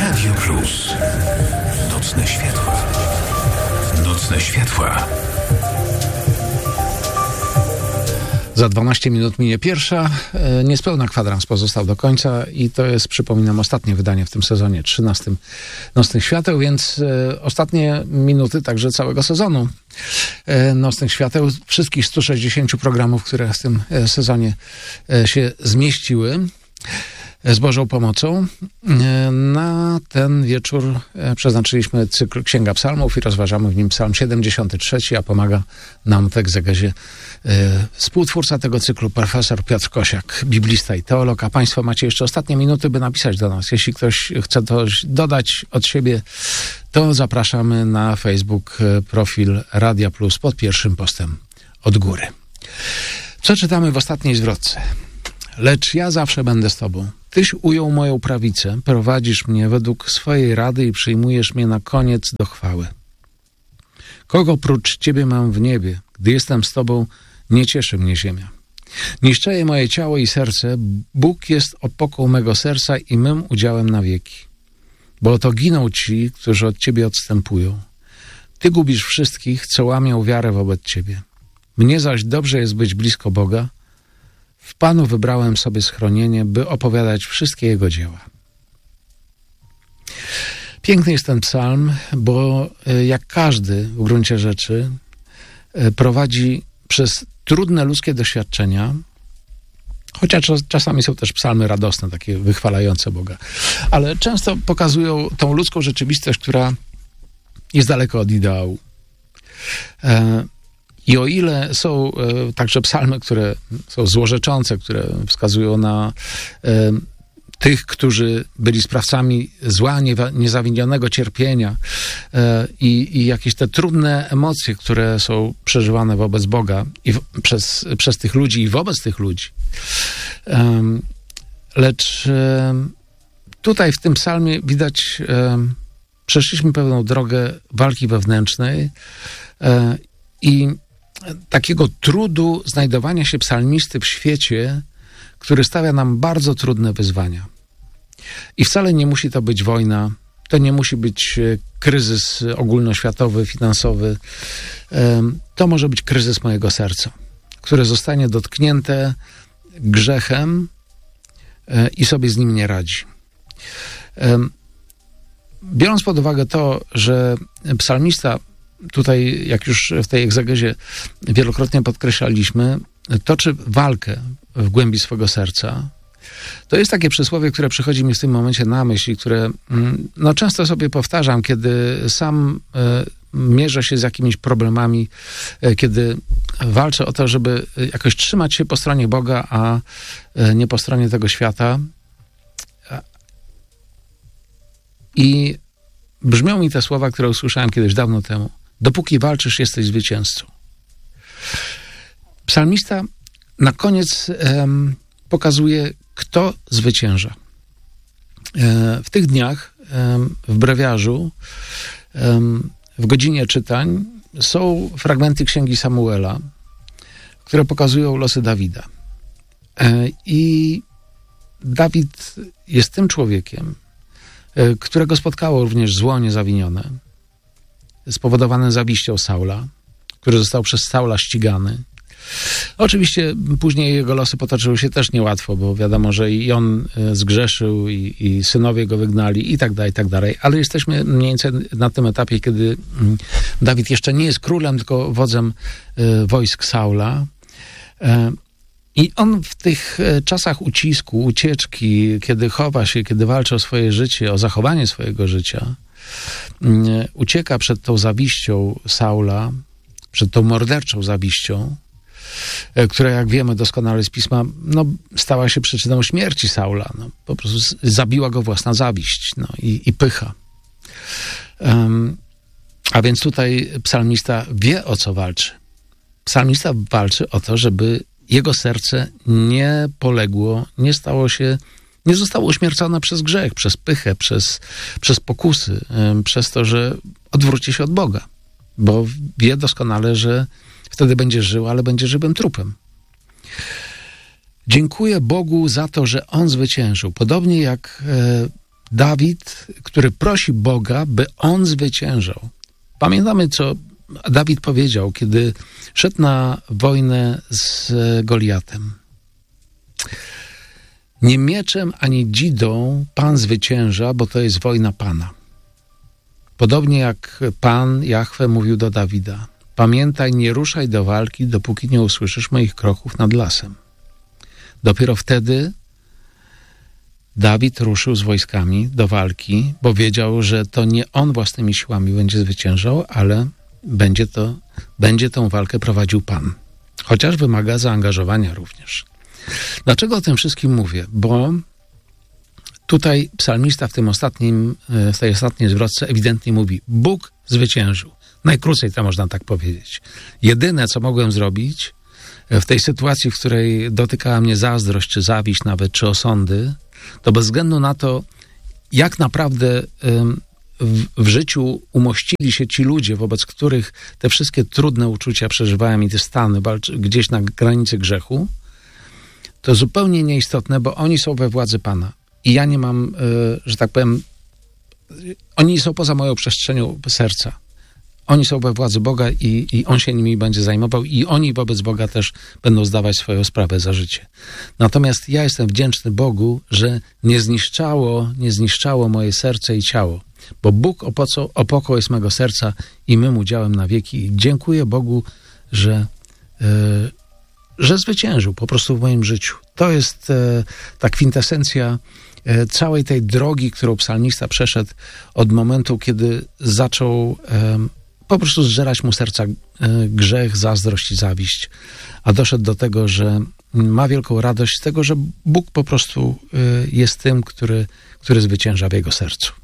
Radio Plus. Nocne światła. Nocne światła. Za 12 minut minie pierwsza. Niespełna kwadrans pozostał do końca i to jest, przypominam, ostatnie wydanie w tym sezonie 13 Nocnych Świateł, więc ostatnie minuty także całego sezonu Nocnych Świateł. Wszystkich 160 programów, które w tym sezonie się zmieściły z Bożą pomocą. Na ten wieczór przeznaczyliśmy cykl Księga Psalmów i rozważamy w nim Psalm 73, a pomaga nam w egzegezie współtwórca tego cyklu, profesor Piotr Kosiak, biblista i teolog. A Państwo macie jeszcze ostatnie minuty, by napisać do nas. Jeśli ktoś chce coś dodać od siebie, to zapraszamy na Facebook profil Radia Plus pod pierwszym postem od góry. Co czytamy w ostatniej zwrotce? Lecz ja zawsze będę z Tobą. Tyś ujął moją prawicę, prowadzisz mnie według swojej rady i przyjmujesz mnie na koniec do chwały. Kogo prócz Ciebie mam w niebie? Gdy jestem z Tobą, nie cieszy mnie ziemia. Niszczeje moje ciało i serce, Bóg jest opoką mego serca i mym udziałem na wieki. Bo oto giną ci, którzy od Ciebie odstępują. Ty gubisz wszystkich, co łamią wiarę wobec Ciebie. Mnie zaś dobrze jest być blisko Boga. W Panu wybrałem sobie schronienie, by opowiadać wszystkie Jego dzieła. Piękny jest ten psalm, bo jak każdy w gruncie rzeczy prowadzi przez trudne ludzkie doświadczenia, chociaż czasami są też psalmy radosne, takie wychwalające Boga, ale często pokazują tą ludzką rzeczywistość, która jest daleko od ideału. I o ile są także psalmy, które są złorzeczące, które wskazują na tych, którzy byli sprawcami zła, niezawinionego cierpienia i jakieś te trudne emocje, które są przeżywane wobec Boga i przez tych ludzi i wobec tych ludzi. Lecz tutaj w tym psalmie widać, przeszliśmy pewną drogę walki wewnętrznej i takiego trudu znajdowania się psalmisty w świecie, który stawia nam bardzo trudne wyzwania. I wcale nie musi to być wojna, to nie musi być kryzys ogólnoświatowy, finansowy. To może być kryzys mojego serca, które zostanie dotknięte grzechem i sobie z nim nie radzi. Biorąc pod uwagę to, że psalmista tutaj, jak już w tej egzegezie wielokrotnie podkreślaliśmy, toczy walkę w głębi swego serca. To jest takie przysłowie, które przychodzi mi w tym momencie na myśl i które często sobie powtarzam, kiedy sam mierzę się z jakimiś problemami, kiedy walczę o to, żeby jakoś trzymać się po stronie Boga, a nie po stronie tego świata. I brzmią mi te słowa, które usłyszałem kiedyś dawno temu. Dopóki walczysz, jesteś zwycięzcą. Psalmista na koniec pokazuje, kto zwycięża. W tych dniach w brewiarzu, w godzinie czytań są fragmenty Księgi Samuela, które pokazują losy Dawida. I Dawid jest tym człowiekiem, którego spotkało również zło niezawinione, spowodowane zawiścią Saula, który został przez Saula ścigany. Oczywiście później jego losy potoczyły się też niełatwo, bo wiadomo, że i on zgrzeszył, i synowie go wygnali, i tak dalej, ale jesteśmy mniej więcej na tym etapie, kiedy Dawid jeszcze nie jest królem, tylko wodzem wojsk Saula. I on w tych czasach ucisku, ucieczki, kiedy chowa się, kiedy walczy o swoje życie, o zachowanie swojego życia, ucieka przed tą zawiścią Saula, przed tą morderczą zawiścią, która, jak wiemy doskonale z Pisma, stała się przyczyną śmierci Saula. Po prostu zabiła go własna zawiść i pycha. A więc tutaj psalmista wie, o co walczy. Psalmista walczy o to, żeby jego serce nie poległo, nie zostało uśmiercone przez grzech, przez pychę, przez pokusy, przez to, że odwróci się od Boga. Bo wie doskonale, że wtedy będzie żył, ale będzie żywym trupem. Dziękuję Bogu za to, że On zwyciężył. Podobnie jak Dawid, który prosi Boga, by on zwyciężał. Pamiętamy, co Dawid powiedział, kiedy szedł na wojnę z Goliatem. Nie mieczem ani dzidą Pan zwycięża, bo to jest wojna Pana. Podobnie jak Pan Jahwe mówił do Dawida: pamiętaj, nie ruszaj do walki, dopóki nie usłyszysz moich kroków nad lasem. Dopiero wtedy Dawid ruszył z wojskami do walki, bo wiedział, że to nie on własnymi siłami będzie zwyciężał, ale będzie tą walkę prowadził Pan. Chociaż wymaga zaangażowania również. Dlaczego o tym wszystkim mówię? Bo tutaj psalmista w tej ostatniej zwrotce ewidentnie mówi: Bóg zwyciężył. Najkrócej to można tak powiedzieć. Jedyne, co mogłem zrobić w tej sytuacji, w której dotykała mnie zazdrość, czy zawiść nawet, czy osądy, to bez względu na to, jak naprawdę w życiu umościli się ci ludzie, wobec których te wszystkie trudne uczucia przeżywałem i te stany gdzieś na granicy grzechu, to zupełnie nieistotne, bo oni są we władzy Pana. I ja nie mam, że tak powiem, oni są poza moją przestrzenią serca. Oni są we władzy Boga i On się nimi będzie zajmował i oni wobec Boga też będą zdawać swoją sprawę za życie. Natomiast ja jestem wdzięczny Bogu, że nie zniszczało moje serce i ciało, bo Bóg opokój jest mego serca i mym udziałem na wieki. I dziękuję Bogu, że zwyciężył po prostu w moim życiu. To jest ta kwintesencja całej tej drogi, którą psalmista przeszedł od momentu, kiedy zaczął po prostu zżerać mu serca grzech, zazdrość i zawiść, a doszedł do tego, że ma wielką radość z tego, że Bóg po prostu jest tym, który zwycięża w jego sercu.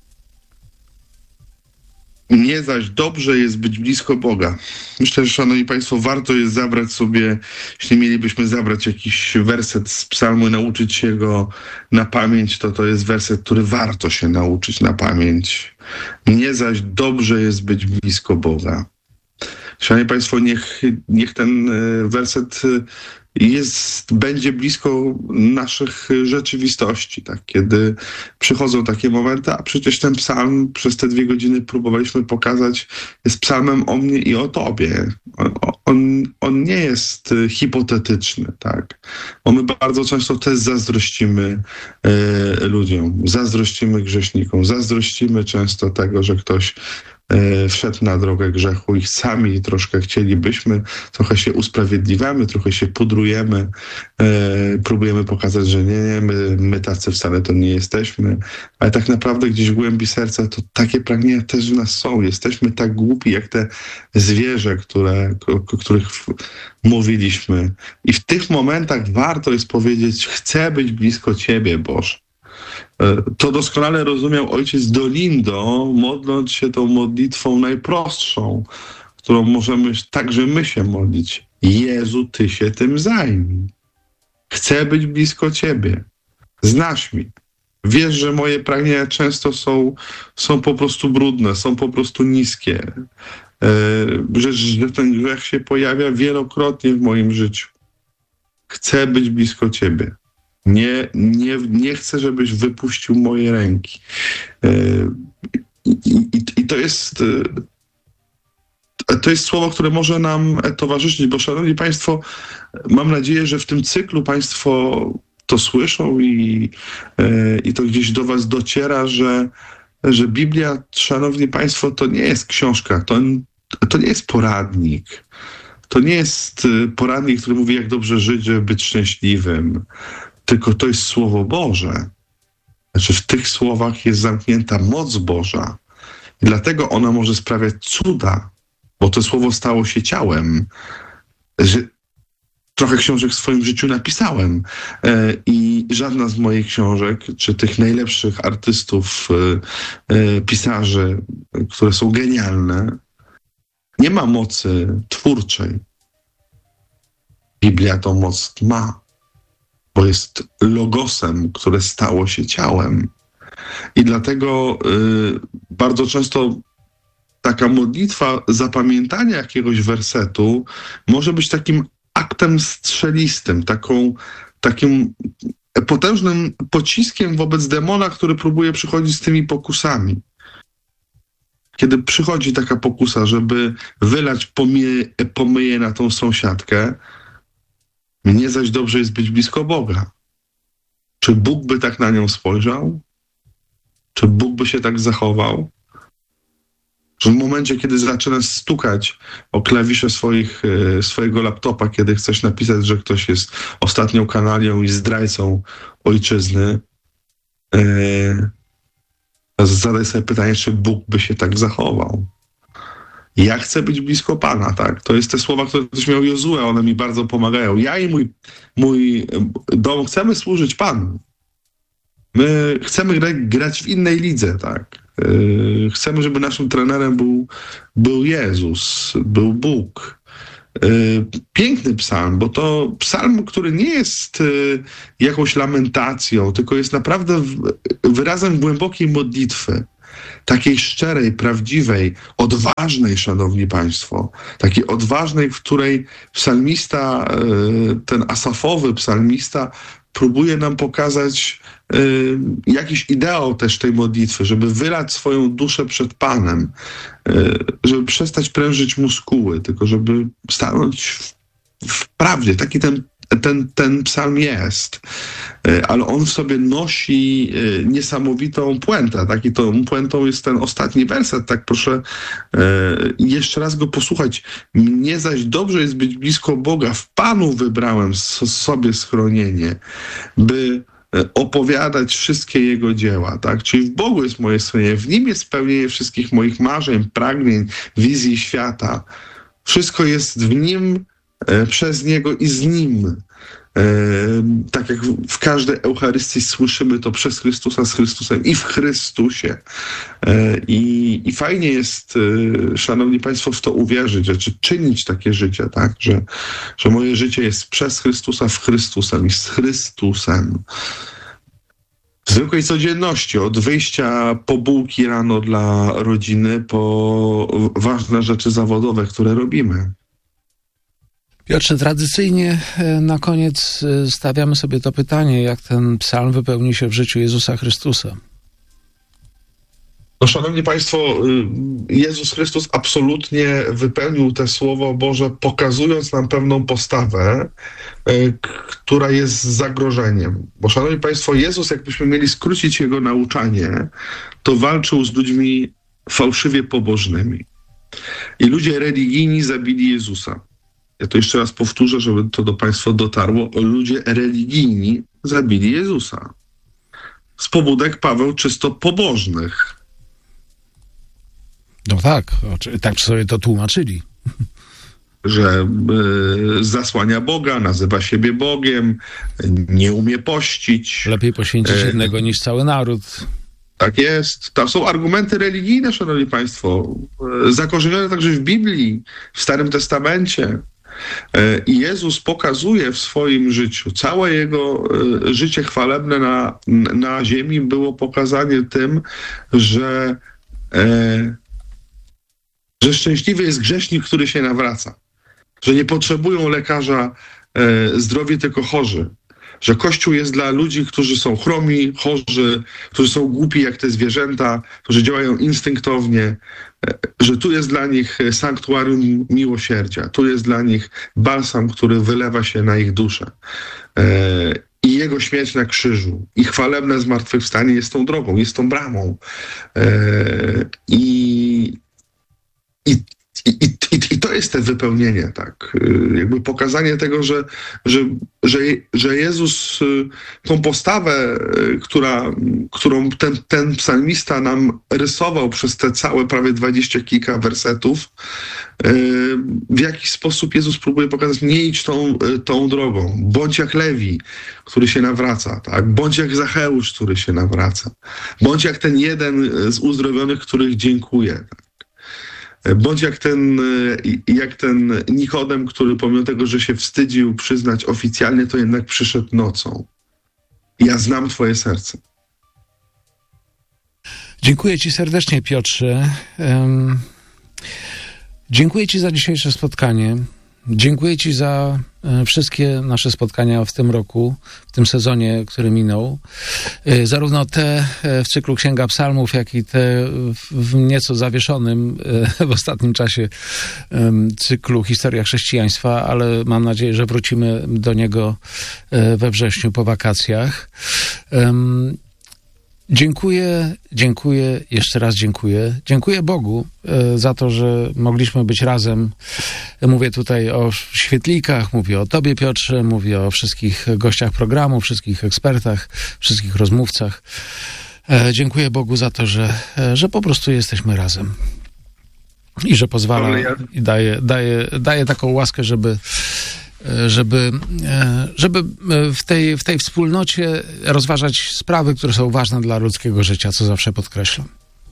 Nie zaś dobrze jest być blisko Boga. Myślę, że, szanowni państwo, warto jest zabrać sobie, jeśli mielibyśmy zabrać jakiś werset z psalmu i nauczyć się go na pamięć, to jest werset, który warto się nauczyć na pamięć. Nie zaś dobrze jest być blisko Boga. Szanowni państwo, niech ten werset będzie blisko naszych rzeczywistości, tak? Kiedy przychodzą takie momenty, a przecież ten psalm przez te 2 godziny próbowaliśmy pokazać, jest psalmem o mnie i o tobie. On nie jest hipotetyczny, tak? Bo my bardzo często też zazdrościmy ludziom, zazdrościmy grzesznikom, zazdrościmy często tego, że ktoś wszedł na drogę grzechu i sami troszkę chcielibyśmy, trochę się usprawiedliwiamy, trochę się pudrujemy, próbujemy pokazać, że nie, my tacy wcale to nie jesteśmy, ale tak naprawdę gdzieś w głębi serca to takie pragnienia też w nas są. Jesteśmy tak głupi jak te zwierzę, o których mówiliśmy. I w tych momentach warto jest powiedzieć: chcę być blisko Ciebie, Boże. To doskonale rozumiał ojciec Dolindo, modląc się tą modlitwą najprostszą, którą możemy także my się modlić. Jezu, Ty się tym zajmij. Chcę być blisko Ciebie. Znasz mnie. Wiesz, że moje pragnienia często są po prostu brudne, są po prostu niskie. Że ten grzech się pojawia wielokrotnie w moim życiu. Chcę być blisko Ciebie. Nie chcę, żebyś wypuścił moje ręki. I to jest słowo, które może nam towarzyszyć, bo, szanowni państwo, mam nadzieję, że w tym cyklu państwo to słyszą i to gdzieś do was dociera, że Biblia, szanowni państwo, to nie jest książka, to nie jest poradnik. To nie jest poradnik, który mówi, jak dobrze żyć, żeby być szczęśliwym. Tylko to jest Słowo Boże. Znaczy w tych słowach jest zamknięta moc Boża. I dlatego ona może sprawiać cuda, bo to Słowo stało się ciałem. Że trochę książek w swoim życiu napisałem i żadna z moich książek, czy tych najlepszych artystów, pisarzy, które są genialne, nie ma mocy twórczej. Biblia tą moc ma, bo jest logosem, które stało się ciałem. I dlatego bardzo często taka modlitwa zapamiętania jakiegoś wersetu może być takim aktem strzelistym, takim potężnym pociskiem wobec demona, który próbuje przychodzić z tymi pokusami. Kiedy przychodzi taka pokusa, żeby wylać pomyje na tą sąsiadkę, mnie zaś dobrze jest być blisko Boga. Czy Bóg by tak na nią spojrzał? Czy Bóg by się tak zachował? Że w momencie, kiedy zaczynasz stukać o klawisze swojego laptopa, kiedy chcesz napisać, że ktoś jest ostatnią kanalią i zdrajcą ojczyzny, zadaj sobie pytanie, czy Bóg by się tak zachował. Ja chcę być blisko Pana, tak? To jest te słowa, które ktoś miał Jozue, one mi bardzo pomagają. Ja i mój dom chcemy służyć Panu. My chcemy grać w innej lidze, tak? Chcemy, żeby naszym trenerem był Jezus, był Bóg. Piękny psalm, bo to psalm, który nie jest jakąś lamentacją, tylko jest naprawdę wyrazem głębokiej modlitwy. Takiej szczerej, prawdziwej, odważnej, szanowni państwo. Takiej odważnej, w której psalmista, ten asafowy psalmista próbuje nam pokazać jakiś ideał też tej modlitwy, żeby wylać swoją duszę przed Panem, żeby przestać prężyć muskuły, tylko żeby stanąć w prawdzie. Taki ten psalm jest, ale on w sobie nosi niesamowitą puentę. Taki tą puentą jest ten ostatni werset, tak proszę jeszcze raz go posłuchać. Mnie zaś dobrze jest być blisko Boga, w Panu wybrałem sobie schronienie, by opowiadać wszystkie Jego dzieła, tak? Czyli w Bogu jest moje schronienie, w Nim jest spełnienie wszystkich moich marzeń, pragnień, wizji świata. Wszystko jest w Nim, przez Niego i z Nim. Tak jak w każdej Eucharystii słyszymy to przez Chrystusa, z Chrystusem i w Chrystusie. I fajnie jest, szanowni państwo, w to uwierzyć, czy czynić takie życie, tak? Że moje życie jest przez Chrystusa, w Chrystusem i z Chrystusem. W zwykłej codzienności, od wyjścia po bułki rano dla rodziny, po ważne rzeczy zawodowe, które robimy. Piotrze, tradycyjnie na koniec stawiamy sobie to pytanie, jak ten psalm wypełni się w życiu Jezusa Chrystusa. No, szanowni państwo, Jezus Chrystus absolutnie wypełnił te Słowo Boże, pokazując nam pewną postawę, która jest zagrożeniem. Bo, szanowni państwo, Jezus, jakbyśmy mieli skrócić Jego nauczanie, to walczył z ludźmi fałszywie pobożnymi. I ludzie religijni zabili Jezusa. Ja to jeszcze raz powtórzę, żeby to do państwa dotarło. Ludzie religijni zabili Jezusa. Z pobudek, Paweł, czysto pobożnych. No tak, tak sobie to tłumaczyli. Że zasłania Boga, nazywa siebie Bogiem, nie umie pościć. Lepiej poświęcić jednego niż cały naród. Tak jest. To są argumenty religijne, szanowni państwo, zakorzenione także w Biblii, w Starym Testamencie. I Jezus pokazuje w swoim życiu, całe Jego życie chwalebne na ziemi było pokazanie tym, że szczęśliwy jest grzesznik, który się nawraca. Że nie potrzebują lekarza zdrowi, tylko chorzy. Że Kościół jest dla ludzi, którzy są chromi, chorzy, którzy są głupi jak te zwierzęta, którzy działają instynktownie, że tu jest dla nich sanktuarium miłosierdzia, tu jest dla nich balsam, który wylewa się na ich duszę. I Jego śmierć na krzyżu, i chwalebne zmartwychwstanie jest tą drogą, jest tą bramą. I to jest te wypełnienie, tak. Jakby pokazanie tego, że Jezus tą postawę, którą ten psalmista nam rysował przez te całe prawie 20 kilka wersetów, w jakiś sposób Jezus próbuje pokazać, nie idź tą drogą. Bądź jak Lewi, który się nawraca, tak? Bądź jak Zacheusz, który się nawraca. Bądź jak ten jeden z uzdrowionych, których dziękuję. Tak? Bądź jak ten Nikodem, który pomimo tego, że się wstydził przyznać oficjalnie, to jednak przyszedł nocą. Ja znam twoje serce. Dziękuję ci serdecznie, Piotrze. Dziękuję ci za dzisiejsze spotkanie. Dziękuję Ci za wszystkie nasze spotkania w tym roku, w tym sezonie, który minął. Zarówno te w cyklu Księga Psalmów, jak i te w nieco zawieszonym w ostatnim czasie cyklu Historia Chrześcijaństwa, ale mam nadzieję, że wrócimy do niego we wrześniu po wakacjach. Dziękuję, jeszcze raz dziękuję. Dziękuję Bogu za to, że mogliśmy być razem. Mówię tutaj o świetlikach, mówię o Tobie, Piotrze, mówię o wszystkich gościach programu, wszystkich ekspertach, wszystkich rozmówcach. Dziękuję Bogu za to, że po prostu jesteśmy razem. I że pozwala i daje taką łaskę, żeby w tej wspólnocie rozważać sprawy, które są ważne dla ludzkiego życia, co zawsze podkreślam.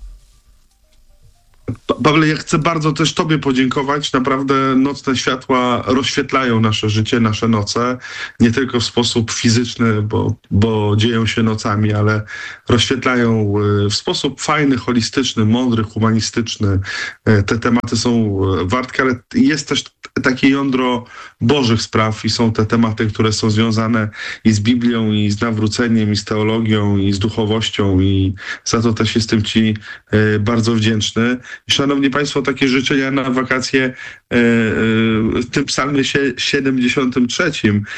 Pawle, ja chcę bardzo też Tobie podziękować. Naprawdę nocne światła rozświetlają nasze życie, nasze noce. Nie tylko w sposób fizyczny, bo dzieją się nocami, ale rozświetlają w sposób fajny, holistyczny, mądry, humanistyczny. Te tematy są wartkie, ale jest też takie jądro Bożych spraw i są te tematy, które są związane i z Biblią, i z nawróceniem, i z teologią, i z duchowością, i za to też jestem Ci bardzo wdzięczny. Szanowni Państwo, takie życzenia na wakacje w tym psalmie 73,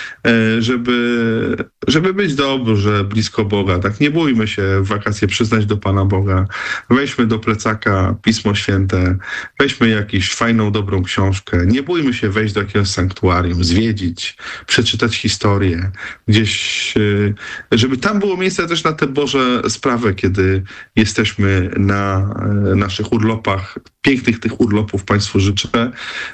żeby być dobrze blisko Boga. Tak, nie bójmy się w wakacje przyznać do Pana Boga. Weźmy do plecaka Pismo Święte, weźmy jakąś fajną, dobrą książkę. Nie bójmy się wejść do jakiegoś sanktuarium, zwiedzić, przeczytać historię, gdzieś, żeby tam było miejsce też na te Boże sprawy, kiedy jesteśmy na naszych urlopach. Pięknych tych urlopów Państwu życzę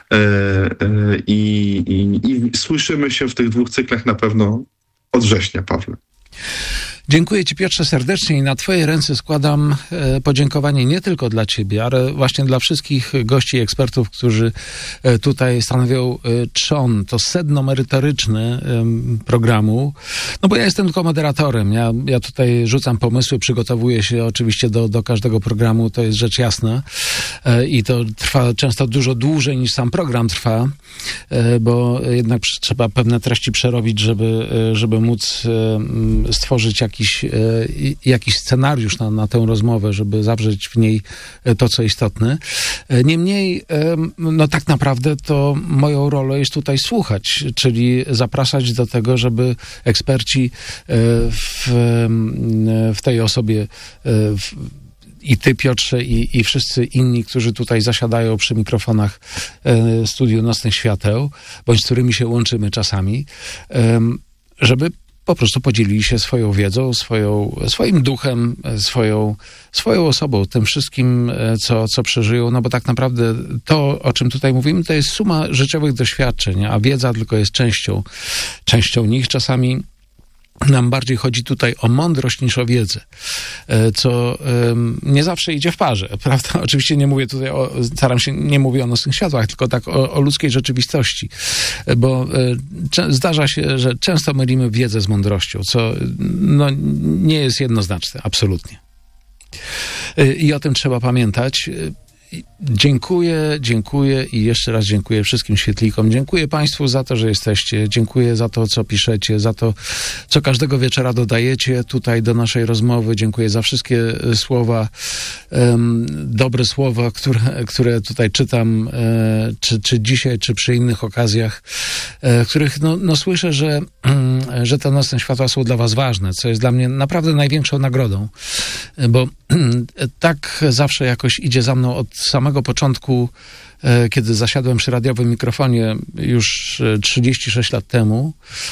i słyszymy się w tych 2 cyklach na pewno od września, Pawle. Dziękuję Ci, Piotrze, serdecznie i na Twoje ręce składam podziękowanie nie tylko dla Ciebie, ale właśnie dla wszystkich gości i ekspertów, którzy tutaj stanowią trzon, to sedno merytoryczne programu. No bo ja jestem tylko moderatorem. Ja tutaj rzucam pomysły, przygotowuję się oczywiście do każdego programu, to jest rzecz jasna. I to trwa często dużo dłużej niż sam program trwa, bo jednak trzeba pewne treści przerobić, żeby móc stworzyć jakiś scenariusz na tę rozmowę, żeby zawrzeć w niej to, co istotne. Niemniej, no tak naprawdę to moją rolą jest tutaj słuchać, czyli zapraszać do tego, żeby eksperci w tej osobie i Ty, Piotrze, i wszyscy inni, którzy tutaj zasiadają przy mikrofonach Studiu Nocnych Świateł, bądź z którymi się łączymy czasami, żeby po prostu podzielili się swoją wiedzą, swoim duchem, swoją osobą, tym wszystkim, co przeżyją, no bo tak naprawdę to, o czym tutaj mówimy, to jest suma życiowych doświadczeń, a wiedza tylko jest częścią nich. Czasami nam bardziej chodzi tutaj o mądrość niż o wiedzę, co nie zawsze idzie w parze, prawda? Oczywiście nie mówię tutaj nie mówię o nocnych światłach, tylko tak o ludzkiej rzeczywistości, bo zdarza się, że często mylimy wiedzę z mądrością, co no, nie jest jednoznaczne, absolutnie. I o tym trzeba pamiętać. Dziękuję i jeszcze raz dziękuję wszystkim świetlikom. Dziękuję Państwu za to, że jesteście. Dziękuję za to, co piszecie, za to, co każdego wieczora dodajecie tutaj do naszej rozmowy. Dziękuję za wszystkie słowa, dobre słowa, które tutaj czytam, czy dzisiaj, czy przy innych okazjach, w których no słyszę, że te nocne światła są dla Was ważne, co jest dla mnie naprawdę największą nagrodą, bo tak zawsze jakoś idzie za mną od samego początku, kiedy zasiadłem przy radiowym mikrofonie już 36 lat temu.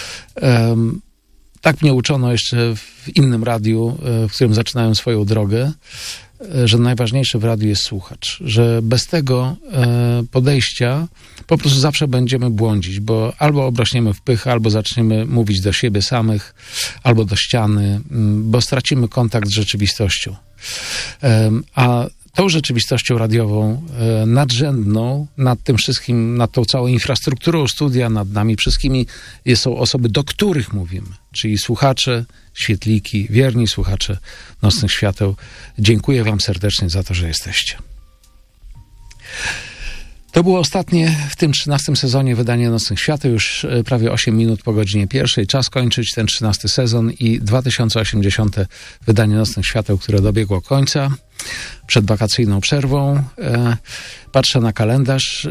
Tak mnie uczono jeszcze w innym radiu, w którym zaczynałem swoją drogę, że najważniejsze w radiu jest słuchacz, że bez tego podejścia po prostu zawsze będziemy błądzić, bo albo obrośniemy w pychę, albo zaczniemy mówić do siebie samych, albo do ściany, bo stracimy kontakt z rzeczywistością. A tą rzeczywistością radiową nadrzędną nad tym wszystkim, nad tą całą infrastrukturą studia, nad nami wszystkimi są osoby, do których mówimy, czyli słuchacze, świetliki, wierni słuchacze Nocnych Świateł. Dziękuję Wam serdecznie za to, że jesteście. To było ostatnie w tym 13 sezonie wydanie Nocnych Świateł. Już prawie 8 minut po godzinie 1. Czas kończyć ten 13 sezon i 2080 wydanie Nocnych Świateł, które dobiegło końca przed wakacyjną przerwą. Patrzę na kalendarz.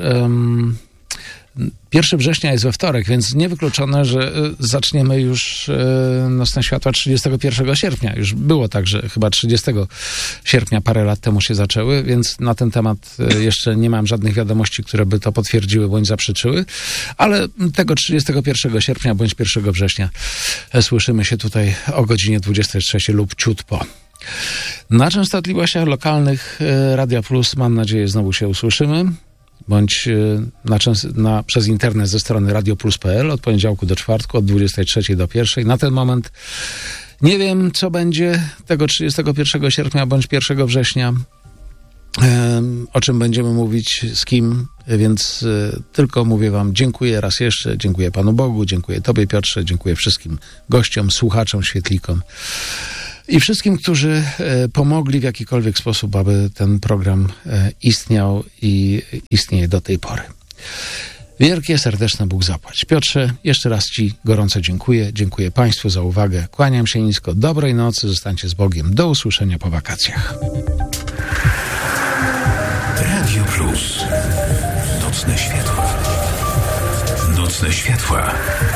1 września jest we wtorek, więc niewykluczone, że zaczniemy już Nocne Światła 31 sierpnia. Już było tak, że chyba 30 sierpnia parę lat temu się zaczęły, więc na ten temat jeszcze nie mam żadnych wiadomości, które by to potwierdziły bądź zaprzeczyły, ale tego 31 sierpnia bądź 1 września słyszymy się tutaj o godzinie 23 lub ciut po. Na częstotliwościach lokalnych Radia Plus, mam nadzieję, znowu się usłyszymy, bądź przez internet ze strony radioplus.pl od poniedziałku do czwartku, od 23 do 1. Na ten moment nie wiem, co będzie tego 31 sierpnia bądź 1 września, o czym będziemy mówić, z kim, więc tylko mówię wam dziękuję raz jeszcze, dziękuję Panu Bogu, dziękuję Tobie, Piotrze, dziękuję wszystkim gościom, słuchaczom, świetlikom i wszystkim, którzy pomogli w jakikolwiek sposób, aby ten program istniał i istnieje do tej pory. Wielkie, serdeczne Bóg zapłać. Piotrze, jeszcze raz Ci gorąco dziękuję. Dziękuję Państwu za uwagę. Kłaniam się nisko. Dobrej nocy. Zostańcie z Bogiem. Do usłyszenia po wakacjach. Radio Plus. Nocne światła. Nocne światła.